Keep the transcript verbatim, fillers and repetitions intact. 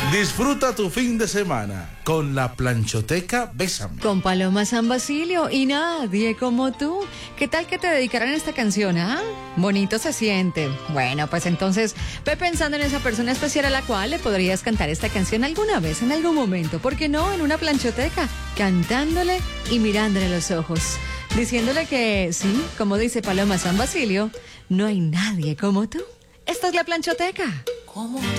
Disfruta tu fin de semana con la Planchoteca Bésame. Con Paloma San Basilio y nadie como tú. ¿Qué tal que te dedicaran esta canción, ah? Bonito se siente. Bueno, pues entonces ve pensando en esa persona especial a la cual le podrías cantar esta canción alguna vez, en algún momento. ¿Por qué no? En una planchoteca, cantándole y mirándole los ojos. Diciéndole que, sí, como dice Paloma San Basilio, no hay nadie como tú. Esta es la Planchoteca. Como tú.